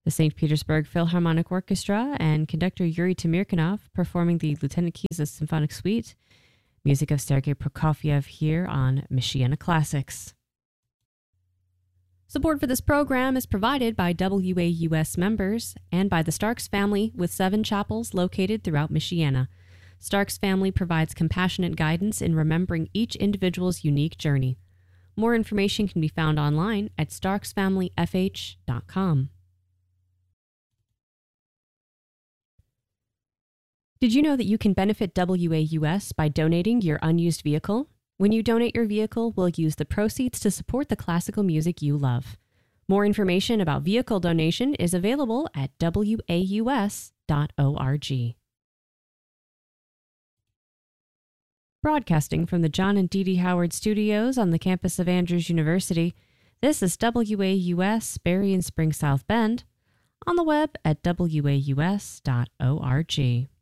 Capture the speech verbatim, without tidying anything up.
The Saint Petersburg Philharmonic Orchestra and conductor Yuri Tamirkanov performing the Lieutenant Kieses Symphonic Suite. Music of Sergei Prokofiev here on Michiana Classics. Support for this program is provided by W A U S members and by the Starks family with seven chapels located throughout Michiana. Starks family provides compassionate guidance in remembering each individual's unique journey. More information can be found online at starks family f h dot com. Did you know that you can benefit W A U S by donating your unused vehicle? When you donate your vehicle, we'll use the proceeds to support the classical music you love. More information about vehicle donation is available at w a u s dot org. Broadcasting from the John and Dee Dee Howard Studios on the campus of Andrews University, this is W A U S Berry and Spring South Bend, on the web at w a u s dot org.